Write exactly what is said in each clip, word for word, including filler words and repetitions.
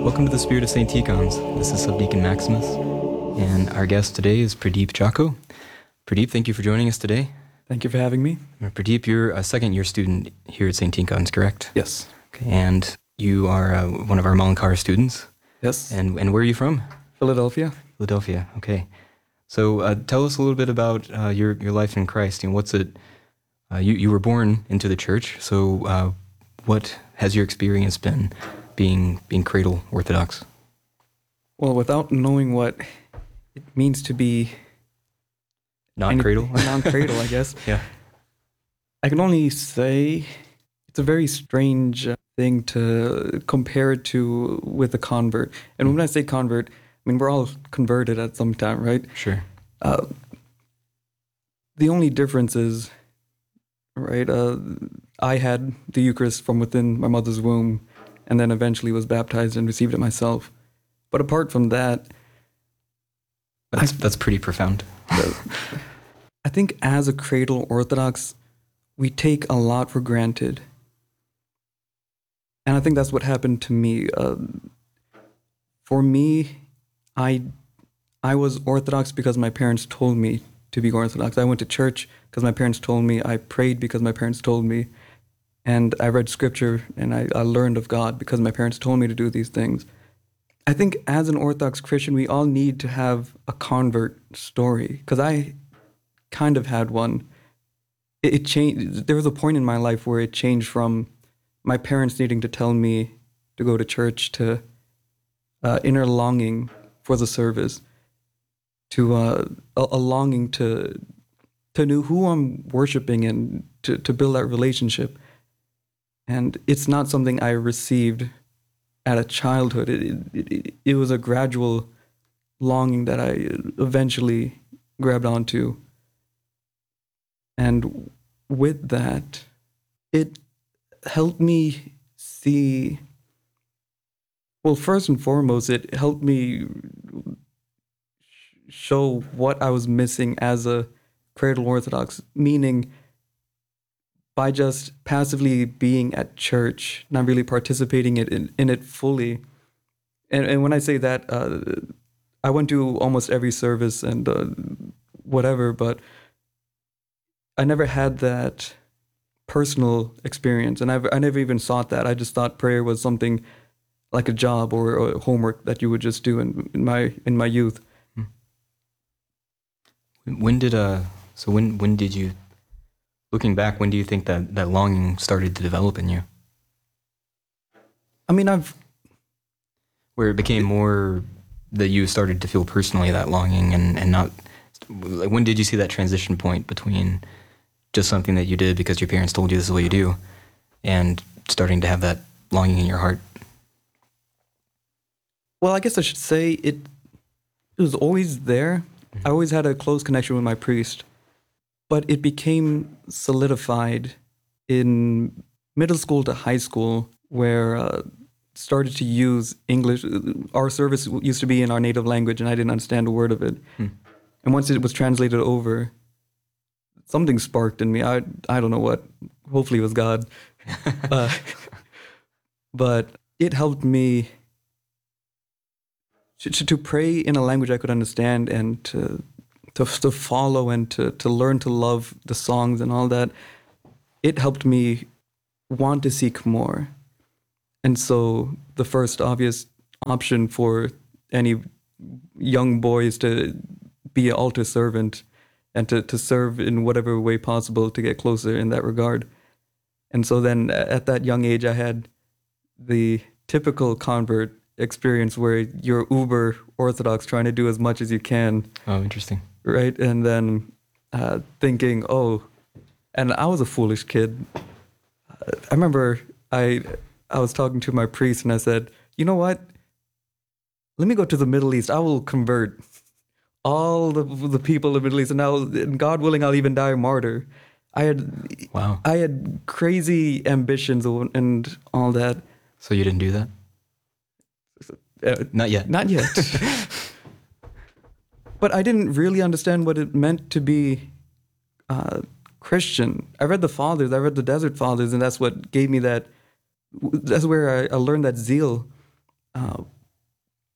Welcome to the Spirit of Saint Ticons. This is Subdeacon Maximus, and our guest today is Pradeep Jacko. Pradeep, thank you for joining us today. Thank you for having me. Pradeep, you're a second-year student here at Saint Ticons, correct? Yes. Okay, and you are uh, one of our Malankara students. Yes. And and where are you from? Philadelphia. Philadelphia. Okay. So uh, tell us a little bit about uh, your your life in Christ. And what's it? Uh, you you were born into the church. So uh, what has your experience been being being cradle Orthodox? Well, without knowing what it means to be non-cradle, non-cradle, I guess. Yeah. I can only say it's a very strange thing to compare it to with a convert. And when I say convert, I mean, we're all converted at some time, right? Sure. Uh, the only difference is, right, uh, I had the Eucharist from within my mother's womb and then eventually was baptized and received it myself. But apart from that... That's, I, that's pretty profound. I think as a cradle Orthodox, we take a lot for granted. And I think that's what happened to me. Uh, for me, I I was Orthodox because my parents told me to be Orthodox. I went to church because my parents told me. I prayed because my parents told me. And I read scripture and I, I learned of God because my parents told me to do these things. I think as an Orthodox Christian, we all need to have a convert story, because I kind of had one. It, it changed. There was a point in my life where it changed from my parents needing to tell me to go to church to uh, inner longing for the service, to uh, a, a longing to to know who I'm worshiping and to, to build that relationship. And it's not something I received at a childhood. It, it, it, it was a gradual longing that I eventually grabbed onto. And with that, it helped me see, well, first and foremost, it helped me show what I was missing as a cradle Orthodox, meaning by just passively being at church, not really participating in, in, in it fully. And, and when I say that, uh, I went to almost every service and uh, whatever, but I never had that personal experience, and I've, I never even sought that. I just thought prayer was something like a job or, or homework that you would just do in, in my in my youth. When did uh? So when when did you? Looking back, when do you think that, that longing started to develop in you? I mean, I've... Where it became more that you started to feel personally that longing and, and not... Like, when did you see that transition point between just something that you did because your parents told you this is what you do and starting to have that longing in your heart? Well, I guess I should say it, it was always there. Mm-hmm. I always had a close connection with my priest. But it became solidified in middle school to high school, where uh, started to use English. Our service used to be in our native language, and I didn't understand a word of it. Hmm. And once it was translated over, something sparked in me. I I don't know what. Hopefully it was God. uh, but it helped me to, to pray in a language I could understand and to... To, to follow and to, to learn to love the songs and all that. It helped me want to seek more. And so the first obvious option for any young boy is to be an altar servant and to, to serve in whatever way possible to get closer in that regard. And so then at that young age, I had the typical convert experience where you're uber Orthodox, trying to do as much as you can. Oh, interesting. Right, and then uh, thinking, oh, and I was a foolish kid. Uh, I remember I I was talking to my priest and I said, you know what? Let me go to the Middle East. I will convert all the the people in the Middle East, and, I'll, and God willing, I'll even die a martyr. I had wow. I had crazy ambitions and all that. So you didn't do that? Uh, not yet. Not yet. But I didn't really understand what it meant to be uh, Christian. I read the Fathers, I read the Desert Fathers, and that's what gave me that, that's where I, I learned that zeal. Uh,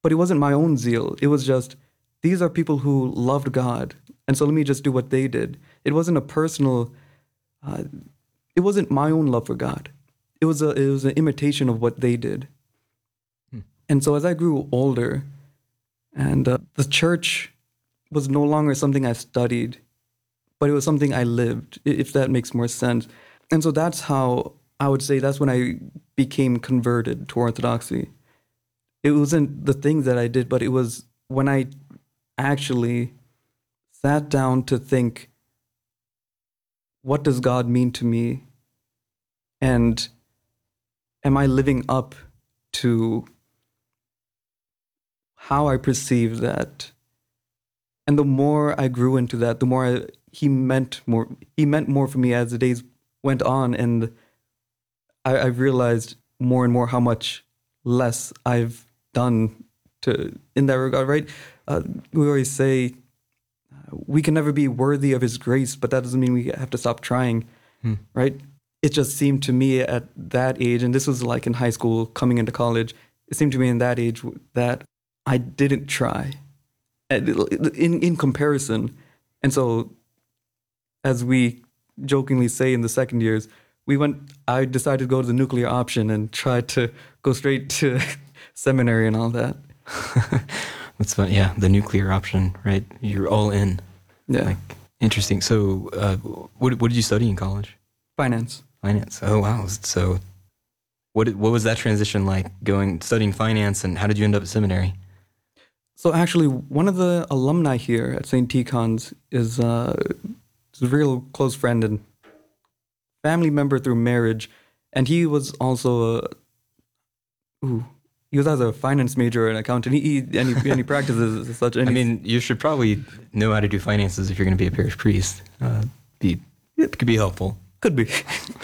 but it wasn't my own zeal. It was just, these are people who loved God. And so let me just do what they did. It wasn't a personal, uh, it wasn't my own love for God. It was a, it was an imitation of what they did. Hmm. And so as I grew older, and uh, the church was no longer something I studied, but it was something I lived, if that makes more sense. And so that's how I would say that's when I became converted to Orthodoxy. It wasn't the things that I did, but it was when I actually sat down to think, what does God mean to me? And am I living up to how I perceive that? And the more I grew into that, the more I, he meant more. He meant more for me as the days went on, and I, I realized more and more how much less I've done to in that regard. Right? Uh, we always say uh, we can never be worthy of His grace, but that doesn't mean we have to stop trying. Hmm. Right? It just seemed to me at that age, and this was like in high school, coming into college. It seemed to me in that age that I didn't try. In in comparison, and so as we jokingly say in the second years, we went. I decided to go to the nuclear option and tried to go straight to seminary and all that. That's fun. Yeah, the nuclear option, right? You're all in. Yeah. Like, interesting. So, uh, what what did you study in college? Finance. Finance. Oh wow. So, what what was that transition like? Going studying finance, and how did you end up at seminary? So actually, one of the alumni here at Saint Tikhon's is, uh, is a real close friend and family member through marriage, and he was also a, ooh, he was either a finance major or an accountant. He, he and he and he practices as such. And I mean, you should probably know how to do finances if you're going to be a parish priest. Uh, be it could be helpful. Could be.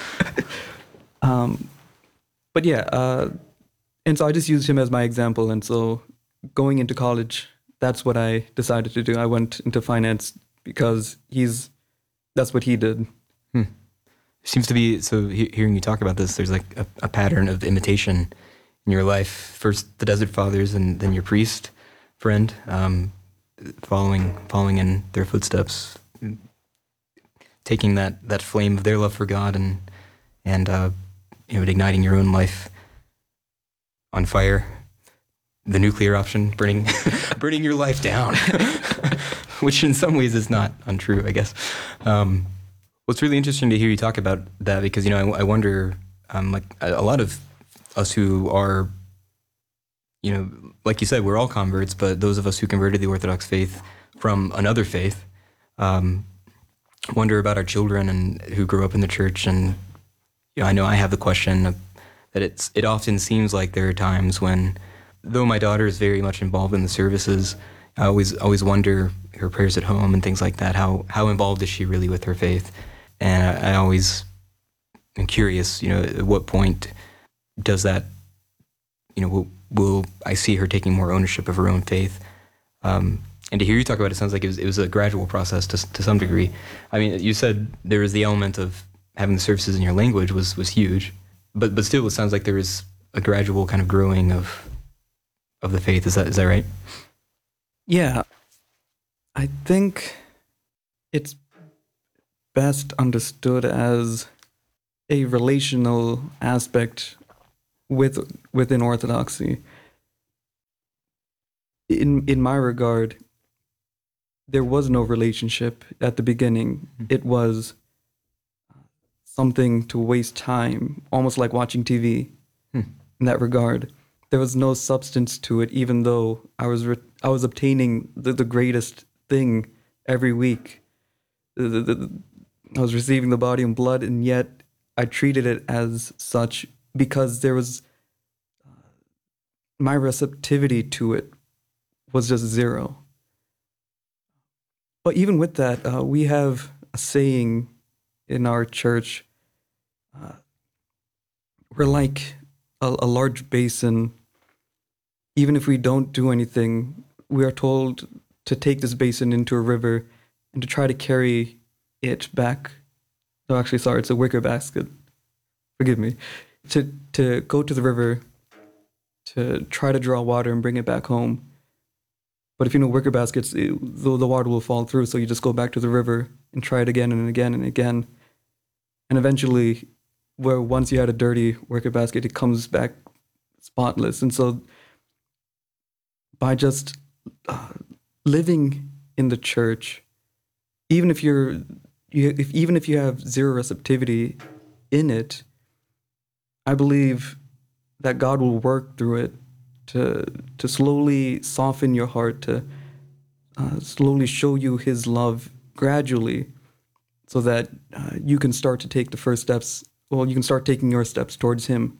um, but yeah, uh, and so I just used him as my example, and so. Going into college, that's what I decided to do. I went into finance because he's, that's what he did. Hmm. Seems to be, so he, hearing you talk about this, there's like a, a pattern of imitation in your life. First the Desert Fathers and then your priest friend, um, following following in their footsteps, taking that, that flame of their love for God and, and uh, you know, igniting your own life on fire. The nuclear option, burning burning your life down, which in some ways is not untrue, I guess. Um, well, it's really interesting to hear you talk about that because, you know, I, I wonder, um, like a, a lot of us who are, you know, like you said, we're all converts, but those of us who converted the Orthodox faith from another faith um, wonder about our children and who grew up in the church. And you know, I know I have the question of, that it's it often seems like there are times when, though my daughter is very much involved in the services, I always always wonder her prayers at home and things like that. How how involved is she really with her faith? And I, I always am curious. You know, at what point does that? You know, will, will I see her taking more ownership of her own faith? Um, and to hear you talk about it, sounds like it was it was a gradual process to to some degree. I mean, you said there was the element of having the services in your language was was huge, but but still, it sounds like there is a gradual kind of growing of. of the faith. Is that is that right? Yeah. I think it's best understood as a relational aspect with within Orthodoxy. In in my regard, there was no relationship at the beginning. Mm-hmm. It was something to waste time, almost like watching T V hmm. in that regard. There was no substance to it, even though I was re- I was obtaining the, the greatest thing every week. The, the, the, I was receiving the body and blood, and yet I treated it as such because there was uh, my receptivity to it was just zero. But even with that, uh, we have a saying in our church. Uh, we're like a, a large basin. Even if we don't do anything, we are told to take this basin into a river and to try to carry it back. No, actually, sorry, it's a wicker basket. Forgive me. To to go to the river, to to try to draw water and bring it back home. But if you know wicker baskets, it, the, the water will fall through, so you just go back to the river and try it again and again and again. And eventually, where once you had a dirty wicker basket, it comes back spotless. And so by just uh, living in the church, even if you're, you, if, even if you have zero receptivity in it, I believe that God will work through it to to slowly soften your heart, to uh, slowly show you His love gradually, so that uh, you can start to take the first steps. Well, you can start taking your steps towards Him.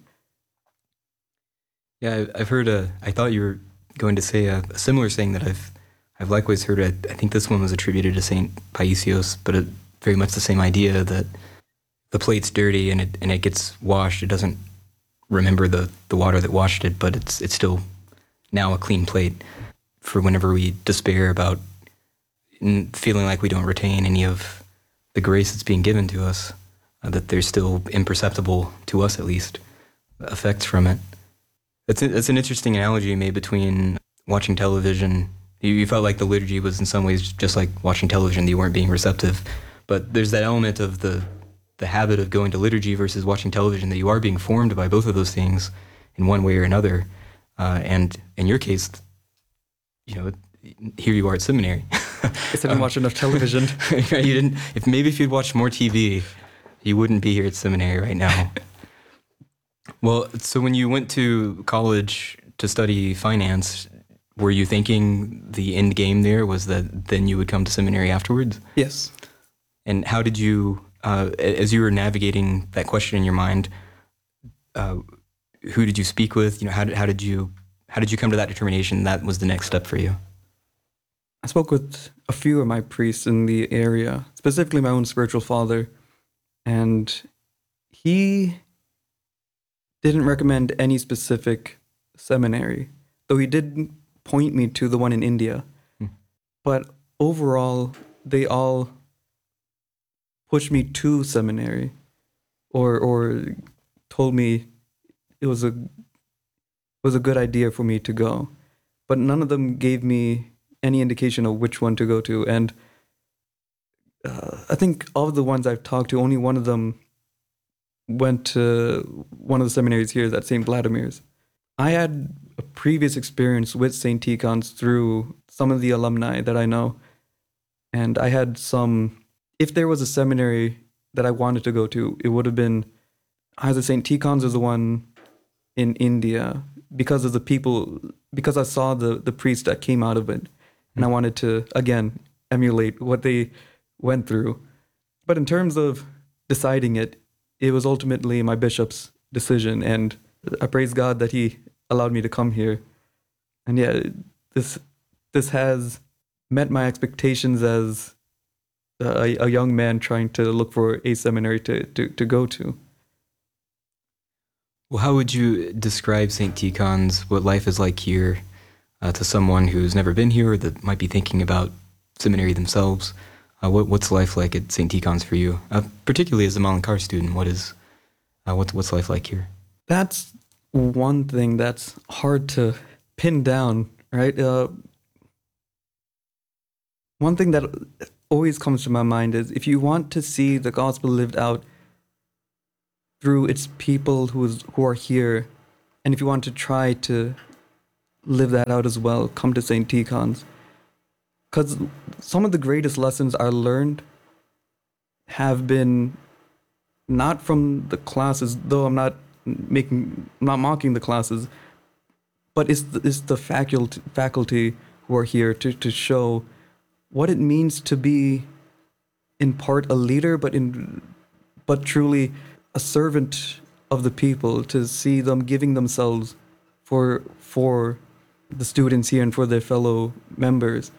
Yeah, I- I've heard a. I thought you were going to say a, a similar saying that I've I've likewise heard. I, I think this one was attributed to Saint Paisios, but it, very much the same idea that the plate's dirty and it and it gets washed. It doesn't remember the, the water that washed it, but it's it's still now a clean plate. For whenever we despair about n- feeling like we don't retain any of the grace that's being given to us, uh, that there's still imperceptible, to us at least, effects from it. That's, a, that's an interesting analogy you made between watching television. You, you felt like the liturgy was in some ways just like watching television, that you weren't being receptive. But there's that element of the the habit of going to liturgy versus watching television, that you are being formed by both of those things in one way or another. Uh, and in your case, you know, here you are at seminary. I didn't watch enough television. You didn't. If maybe if you'd watched more T V, you wouldn't be here at seminary right now. Well, so when you went to college to study finance, were you thinking the end game there was that then you would come to seminary afterwards? Yes. And how did you, uh, as you were navigating that question in your mind, uh, who did you speak with? You know, how did how did you how did you come to that determination that was the next step for you? I spoke with a few of my priests in the area, specifically my own spiritual father, and he didn't recommend any specific seminary, though he did point me to the one in India. Hmm. But overall, they all pushed me to seminary, or or told me it was a was a good idea for me to go. But none of them gave me any indication of which one to go to. And uh, I think of the ones I've talked to, only one of them went to one of the seminaries here at Saint Vladimir's. I had a previous experience with Saint Tikhon's through some of the alumni that I know. And I had some, if there was a seminary that I wanted to go to, it would have been either Saint Tikhon's or the one in India, because of the people, because I saw the, the priests that came out of it. And I wanted to, again, emulate what they went through. But in terms of deciding it, it was ultimately my bishop's decision. And I praise God that he allowed me to come here. And yeah, this this has met my expectations as a, a young man trying to look for a seminary to, to, to go to. Well, how would you describe Saint Tikhon's, what life is like here, uh, to someone who's never been here or that might be thinking about seminary themselves? Uh, what, what's life like at Saint Tikhon's for you? Uh, particularly as a Malankar student, what is, uh, what's, what's life like here? That's one thing that's hard to pin down, right? Uh, one thing that always comes to my mind is if you want to see the gospel lived out through its people who is who are here, and if you want to try to live that out as well, come to Saint Tikhon's. Because some of the greatest lessons I learned have been not from the classes, though I'm not making, I'm not mocking the classes, but it's the, it's the faculty faculty who are here to, to show what it means to be in part a leader, but in but truly a servant of the people, to see them giving themselves for for the students here and for their fellow members.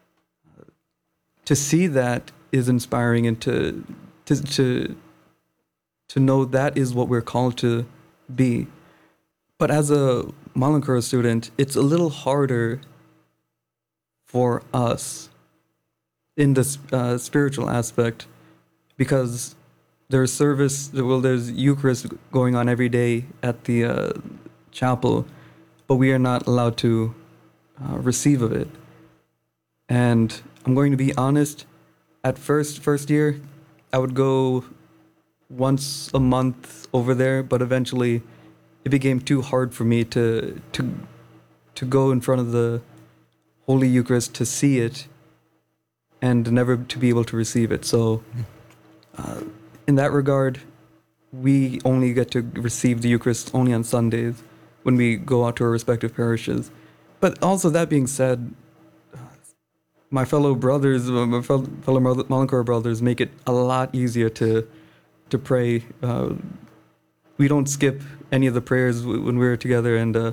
To see that is inspiring, and to to to to know that is what we're called to be. But as a Malankara student, it's a little harder for us in this uh, spiritual aspect, because there's service, well, there's Eucharist going on every day at the uh, chapel, but we are not allowed to uh, receive of it. And I'm going to be honest, at first, first year, I would go once a month over there, but eventually it became too hard for me to to to go in front of the Holy Eucharist to see it and never to be able to receive it. So uh, in that regard, we only get to receive the Eucharist only on Sundays when we go out to our respective parishes. But also, that being said, my fellow brothers, my fellow fellow Malankara brothers, make it a lot easier to to pray. Uh, we don't skip any of the prayers w- when we're together, and uh,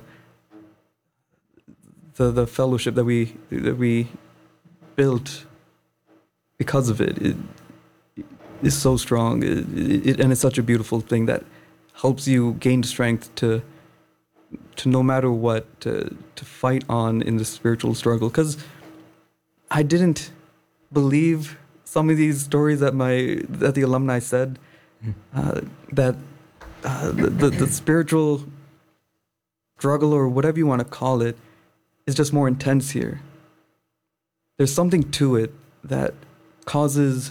the the fellowship that we that we built because of it, it is so strong. It, it, and it's such a beautiful thing that helps you gain strength to to no matter what to to fight on in the spiritual struggle. Because I didn't believe some of these stories that my that the alumni said, uh, that uh, the, the the spiritual struggle, or whatever you want to call it, is just more intense here. There's something to it that causes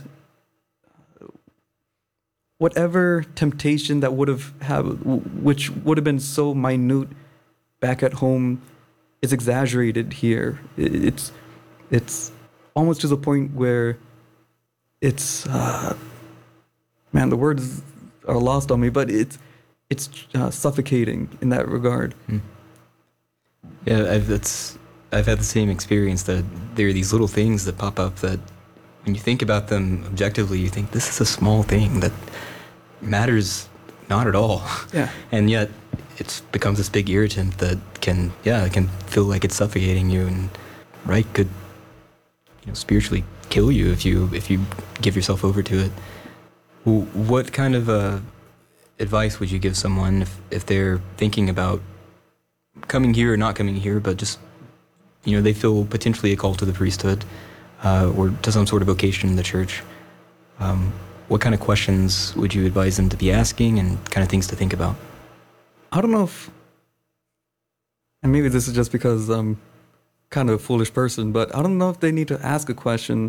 whatever temptation that would have have which would have been so minute back at home is exaggerated here. It's it's almost to the point where it's uh, man, the words are lost on me, but it's it's uh, suffocating in that regard. Hmm. Yeah, I've that's I've had the same experience, that there are these little things that pop up that when you think about them objectively, you think this is a small thing that matters not at all. Yeah. And yet it becomes this big irritant that can, yeah, it can feel like it's suffocating you, and right could, you know, spiritually kill you if you if you give yourself over to it. What kind of uh, advice would you give someone if, if they're thinking about coming here or not coming here, but just, you know, they feel potentially a call to the priesthood uh, or to some sort of vocation in the church? Um, what kind of questions would you advise them to be asking, and kind of things to think about? I don't know if, and maybe this is just because I'm kind of a foolish person, but I don't know if they need to ask a question.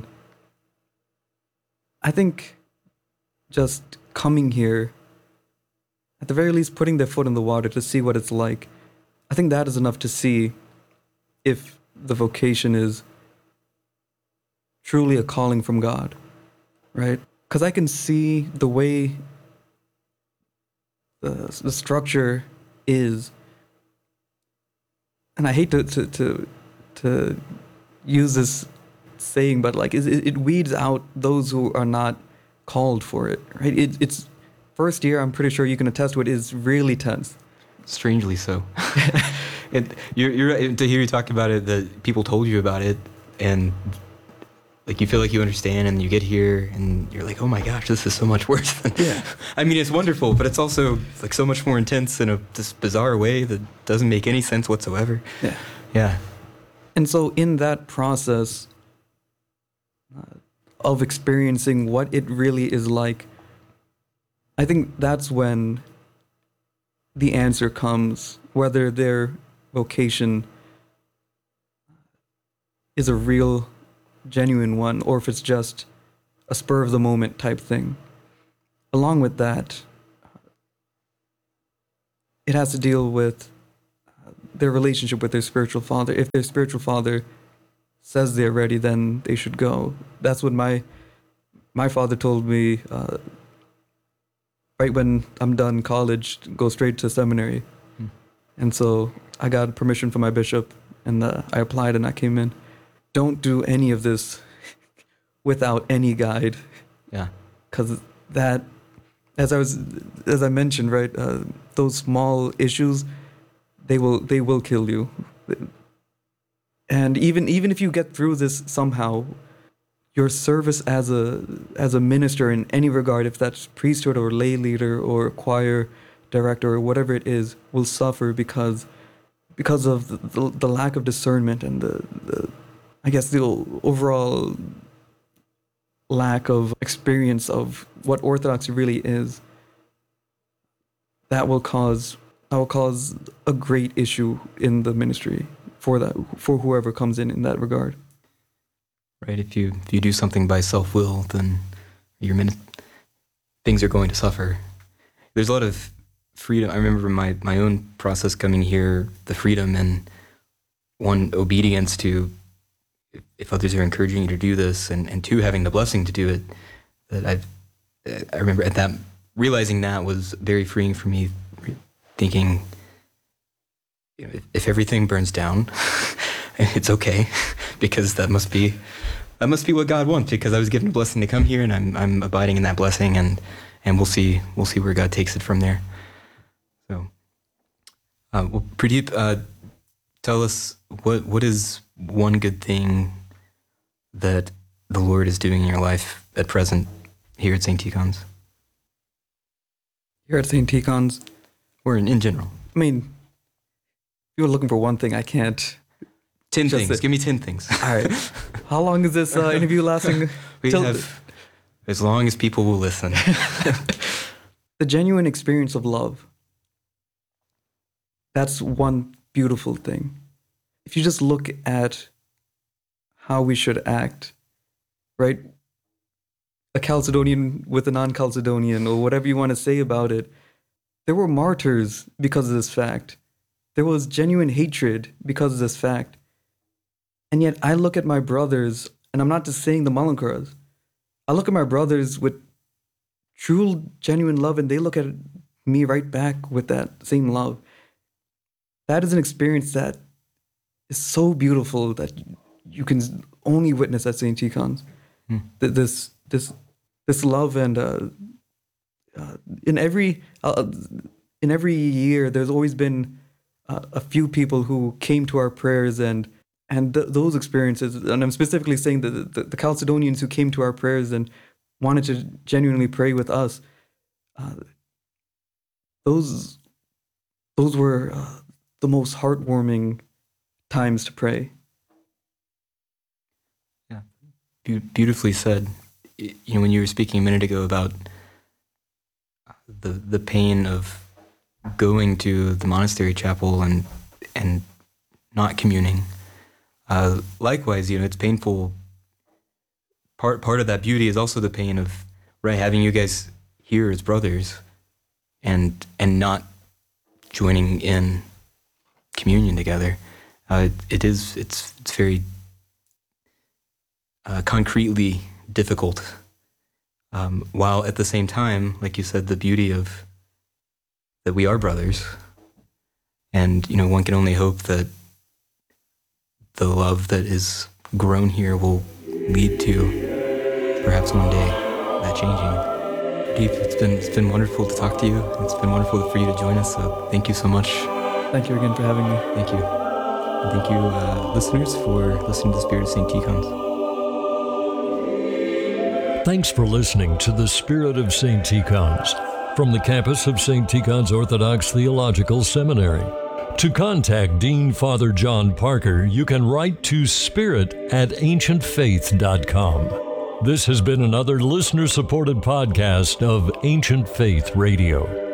I think just coming here, at the very least putting their foot in the water to see what it's like, I think that is enough to see if the vocation is truly a calling from God, right? Because I can see the way the, the structure is, and I hate to to to, to use this saying, but like it, it weeds out those who are not called for it, right? It, it's first year, I'm pretty sure you can attest to it, is really tense. Strangely so. it, you're, you're to hear you talk about it, that people told you about it, and like you feel like you understand, and you get here and you're like, oh my gosh, this is so much worse than. Yeah. I mean, it's wonderful, but it's also like so much more intense in a this bizarre way that doesn't make any sense whatsoever. Yeah. Yeah. And so in that process uh, of experiencing what it really is like, I think that's when the answer comes, whether their vocation is a real, genuine one, or if it's just a spur of the moment type thing. Along with that, it has to deal with their relationship with their spiritual father. If their spiritual father says they're ready, then they should go. That's what my my father told me uh, right when I'm done college, go straight to seminary. Hmm. And so I got permission from my bishop, and uh, I applied and I came in. Don't do any of this without any guide. Yeah. Because that, as I was, as I mentioned, right, uh, those small issues, they will they will kill you. And even even if you get through this somehow, your service as a as a minister in any regard, if that's priesthood or lay leader or choir director or whatever it is, will suffer because because of the, the, the lack of discernment and the, the I guess the overall lack of experience of what Orthodoxy really is. That will cause I will cause a great issue in the ministry for that, for whoever comes in in that regard. Right. If you if you do something by self-will, then your min- things are going to suffer. There's a lot of freedom. I remember my, my own process coming here, the freedom and one, obedience to if others are encouraging you to do this, and, and two, having the blessing to do it. That I've, I remember at that, realizing that was very freeing for me, thinking, you know, if, if everything burns down, it's okay, because that must be that must be what God wants, because I was given a blessing to come here, and I'm I'm abiding in that blessing, and and we'll see we'll see where God takes it from there. So, uh, well, Pradeep, uh, tell us what what is one good thing that the Lord is doing in your life at present here at Saint Tikhon's? Here at Saint Tikhon's, or in, in general? I mean, if you were looking for one thing, I can't. Ten Just things. a- Give me ten things. All right. How long is this uh, interview lasting? We Till- have as long as people will listen. The genuine experience of love. That's one beautiful thing. If you just look at how we should act, right? A Chalcedonian with a non-Chalcedonian, or whatever you want to say about it, there were martyrs because of this fact. There was genuine hatred because of this fact. And yet I look at my brothers, and I'm not just saying the Malankaras, I look at my brothers with true, genuine love, and they look at me right back with that same love. That is an experience that is so beautiful that you can only witness at Saint Tikhon's. Hmm. Th- This, this, this love, and uh, uh, in every uh, in every year, there's always been uh, a few people who came to our prayers, and and th- those experiences. And I'm specifically saying that the, the Chalcedonians who came to our prayers and wanted to genuinely pray with us. Uh, those those were uh, the most heartwarming times to pray. Yeah, Be- beautifully said. Y- You know, when you were speaking a minute ago about the the pain of going to the monastery chapel and and not communing. Uh, likewise, you know, it's painful. Part part of that beauty is also the pain of, right, having you guys here as brothers, and and not joining in communion together. Uh, it is it's it's very uh, concretely difficult. Um, while at the same time, like you said, the beauty of that we are brothers, and you know, one can only hope that the love that is grown here will lead to perhaps one day that changing. Deep, it's been it's been wonderful to talk to you. It's been wonderful for you to join us. So thank you so much. Thank you again for having me. Thank you. And thank you, uh, listeners, for listening to the Spirit of Saint Tikhon's. Thanks for listening to the Spirit of Saint Tikhon's from the campus of Saint Tikhon's Orthodox Theological Seminary. To contact Dean Father John Parker, you can write to spirit at ancient faith dot com. This has been another listener-supported podcast of Ancient Faith Radio.